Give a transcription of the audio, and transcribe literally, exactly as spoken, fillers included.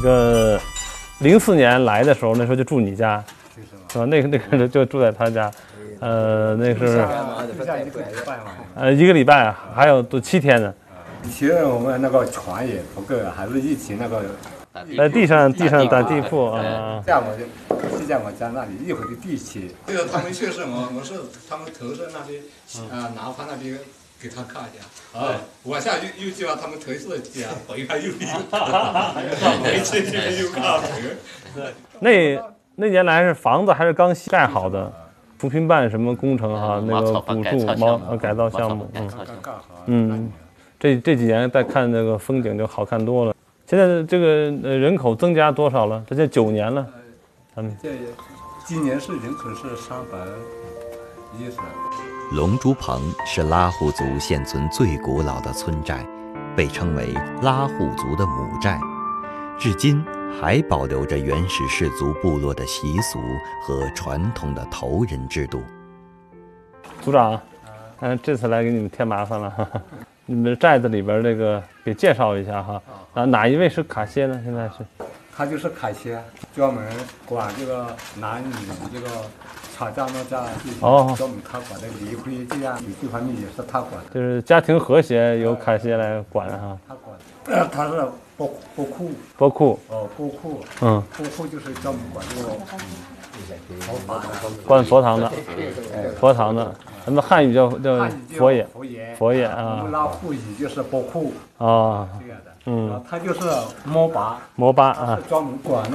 个零四年来的时候，那时候就住你家，是吧？那个那个人就住在他家，呃，那是呃一个礼拜啊，还有都七天呢。 以前我们那个床也不够，还是一起那个在地上地上打地铺啊。 在我就就在我家那里一会儿就地起。 这个他们确实，我我是他们投射那里啊，哪怕那里给他看一下啊，往下又又就让他们投射家，回来又又回去又又看。 那那年来是房子还是刚盖好的，扶贫办什么工程哈，那个补助毛改造项目，嗯嗯，这这几年再看那个风景就好看多了。现在这个呃人口增加多少了？这就九年了，咱们这今年是人口是三百一十。 龙珠棚是拉祜族现存最古老的村寨，被称为拉祜族的母寨，至今还保留着原始氏族部落的习俗和传统的头人制度。 组长，嗯，这次来给你们添麻烦了，哈哈。你们寨子里边这个给介绍一下哈。啊，哪一位是卡歇呢？现在是？ 他就是卡歇，专门管这个男女这个吵架闹架这些， 哦， 专门他管的离婚这样有这方面也是他管的。 就是家庭和谐由卡歇来管哈。 他管，呃，他是波波库。 波库。 哦，波库。 嗯。 波库就是专门管这个佛法的。 管佛堂的。佛堂的。咱们汉语叫叫佛爷。 佛爷。 佛爷啊。 我们拉祜语就是波库。 啊。 这样的。 嗯。 他就是摩巴。 摩巴啊。 专门管。